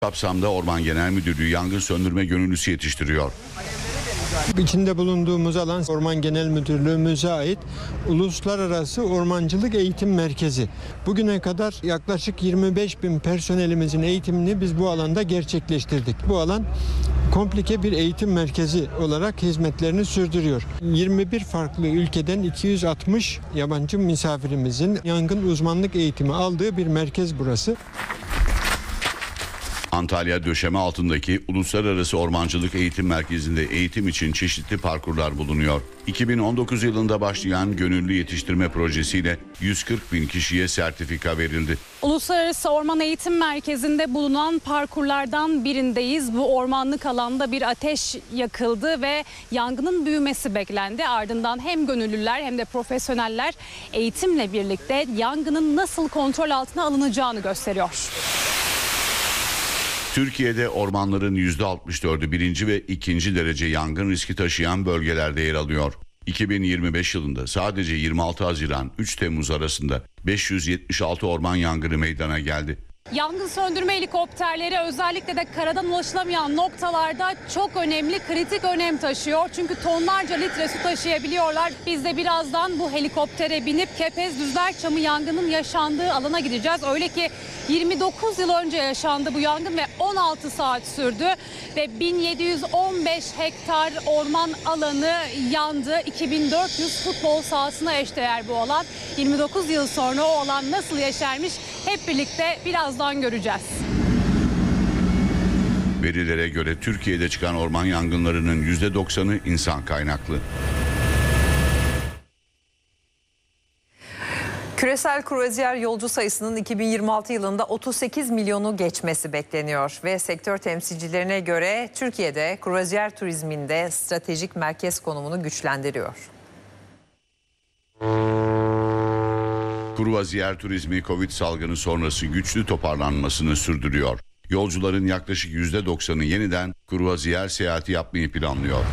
Kapsamda Orman Genel Müdürlüğü yangın söndürme gönüllüsü yetiştiriyor. İçinde bulunduğumuz alan Orman Genel Müdürlüğümüze ait Uluslararası Ormancılık Eğitim Merkezi. Bugüne kadar yaklaşık 25 bin personelimizin eğitimini biz bu alanda gerçekleştirdik. Bu alan komplike bir eğitim merkezi olarak hizmetlerini sürdürüyor. 21 farklı ülkeden 260 yabancı misafirimizin yangın uzmanlık eğitimi aldığı bir merkez burası. Antalya döşeme altındaki Uluslararası Ormancılık Eğitim Merkezi'nde eğitim için çeşitli parkurlar bulunuyor. 2019 yılında başlayan gönüllü yetiştirme projesiyle 140 bin kişiye sertifika verildi. Uluslararası Orman Eğitim Merkezi'nde bulunan parkurlardan birindeyiz. Bu ormanlık alanda bir ateş yakıldı ve yangının büyümesi beklendi. Ardından hem gönüllüler hem de profesyoneller eğitimle birlikte yangının nasıl kontrol altına alınacağını gösteriyor. Türkiye'de ormanların %64'ü birinci ve ikinci derece yangın riski taşıyan bölgelerde yer alıyor. 2025 yılında sadece 26 Haziran-3 Temmuz arasında 576 orman yangını meydana geldi. Yangın söndürme helikopterleri özellikle de karadan ulaşılamayan noktalarda çok önemli, kritik önem taşıyor. Çünkü tonlarca litre su taşıyabiliyorlar. Biz de birazdan bu helikoptere binip Kepez Düzlerçamı yangının yaşandığı alana gideceğiz. Öyle ki 29 yıl önce yaşandı bu yangın ve 16 saat sürdü. Ve 1715 hektar orman alanı yandı. 2400 futbol sahasına eşdeğer bu alan. 29 yıl sonra o alan nasıl yeşermiş hep birlikte birazdan göreceğiz. Verilere göre Türkiye'de çıkan orman yangınlarının %90'ı insan kaynaklı. Küresel kruvaziyer yolcu sayısının 2026 yılında 38 milyonu geçmesi bekleniyor ve sektör temsilcilerine göre Türkiye'de kruvaziyer turizminde stratejik merkez konumunu güçlendiriyor. Kruvaziyer turizmi Covid salgını sonrası güçlü toparlanmasını sürdürüyor. Yolcuların yaklaşık %90'ı yeniden kruvaziyer seyahati yapmayı planlıyor.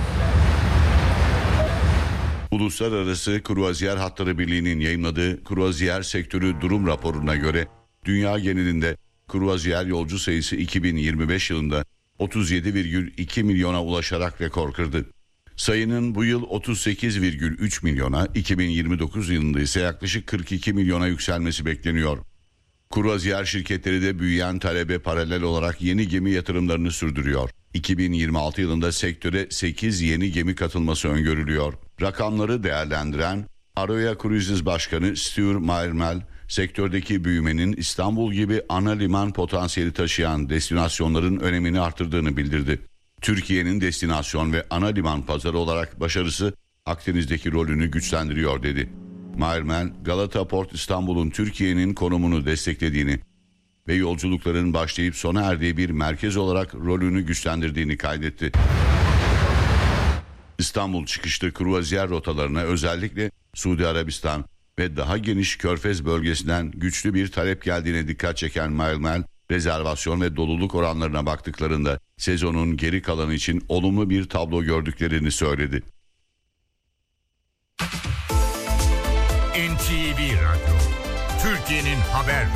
Uluslararası Kruvaziyer Hatları Birliği'nin yayımladığı Kruvaziyer Sektörü Durum Raporu'na göre dünya genelinde kruvaziyer yolcu sayısı 2025 yılında 37,2 milyona ulaşarak rekor kırdı. Sayının bu yıl 38,3 milyona, 2029 yılında ise yaklaşık 42 milyona yükselmesi bekleniyor. Kruvaziyer şirketleri de büyüyen talebe paralel olarak yeni gemi yatırımlarını sürdürüyor. 2026 yılında sektöre 8 yeni gemi katılması öngörülüyor. Rakamları değerlendiren Aroya Cruises Başkanı Stuart Meyermel, sektördeki büyümenin İstanbul gibi ana liman potansiyeli taşıyan destinasyonların önemini artırdığını bildirdi. Türkiye'nin destinasyon ve ana liman pazarı olarak başarısı Akdeniz'deki rolünü güçlendiriyor dedi. Meyermel, Galata Port İstanbul'un Türkiye'nin konumunu desteklediğini ve yolculukların başlayıp sona erdiği bir merkez olarak rolünü güçlendirdiğini kaydetti. İstanbul çıkışlı kruvaziyer rotalarına özellikle Suudi Arabistan ve daha geniş Körfez bölgesinden güçlü bir talep geldiğine dikkat çeken Meyermel, rezervasyon ve doluluk oranlarına baktıklarında sezonun geri kalanı için olumlu bir tablo gördüklerini söyledi. NTV Radyo, Türkiye'nin haber